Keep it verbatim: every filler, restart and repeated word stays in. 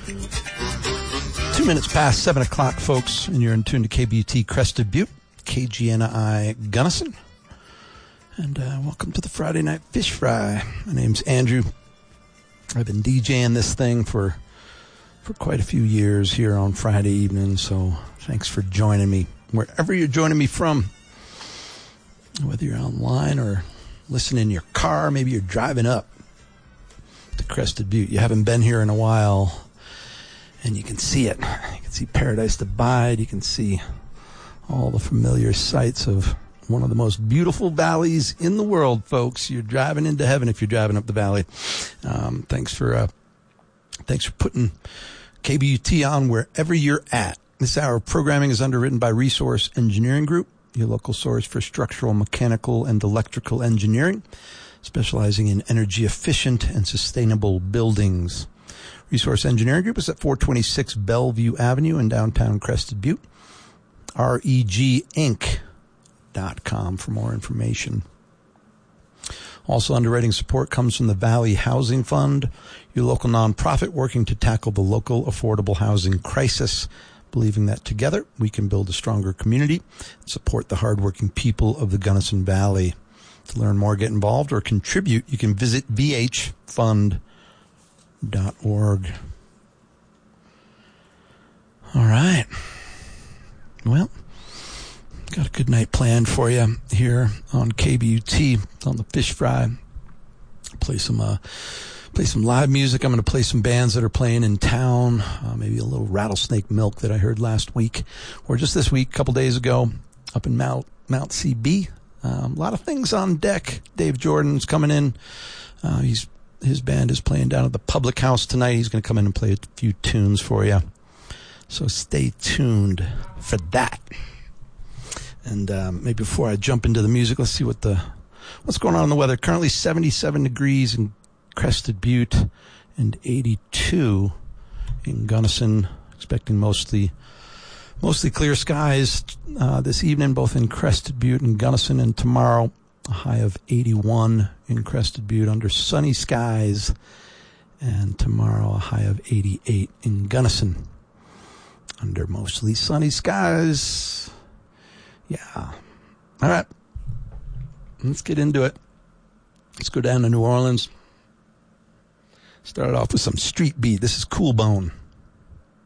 Two minutes past seven o'clock, folks, and you're in tune to K B U T Crested Butte, K G N I Gunnison. And uh, welcome to the Friday Night Fish Fry. My name's Andrew. I've been DJing this thing for for quite a few years here on Friday evening, so thanks for joining me wherever you're joining me from. Whether you're online or listening in your car, maybe you're driving up to Crested Butte. You haven't been here in a while, and you can see it. You can see Paradise Abide. You can see all the familiar sights of one of the most beautiful valleys in the world, folks. You're driving into heaven if you're driving up the valley. Um, thanks for uh, thanks for putting K B U T on wherever you're at. This hour of programming is underwritten by Resource Engineering Group, your local source for structural, mechanical, and electrical engineering, specializing in energy efficient and sustainable buildings. Resource Engineering Group is at four twenty-six Bellevue Avenue in downtown Crested Butte. R E G Inc dot com for more information. Also, underwriting support comes from the Valley Housing Fund, your local nonprofit working to tackle the local affordable housing crisis, believing that together we can build a stronger community and support the hardworking people of the Gunnison Valley. To learn more, get involved, or contribute, you can visit v h fund dot org. All right. Well, got a good night planned for you here on K B U T on the Fish Fry. Play some, uh, play some live music. I'm going to play some bands that are playing in town. Uh, maybe a little Rattlesnake Milk that I heard last week, or just this week, a couple days ago, up in Mount Mount C B. Um, a lot of things on deck. Dave Jordan's coming in. Uh, he's his band is playing down at the Public House tonight. He's going to come in and play a few tunes for you. So stay tuned for that. And um, maybe before I jump into the music, let's see what the what's going on in the weather. Currently seventy-seven degrees in Crested Butte and eighty-two in Gunnison. Expecting mostly mostly clear skies uh, this evening, both in Crested Butte and Gunnison. And tomorrow, a high of eighty-one in Crested Butte under sunny skies. And tomorrow, a high of eighty-eight in Gunnison under mostly sunny skies. Yeah. All right. Let's get into it. Let's go down to New Orleans. Start off with some street beat. This is Cool Bone.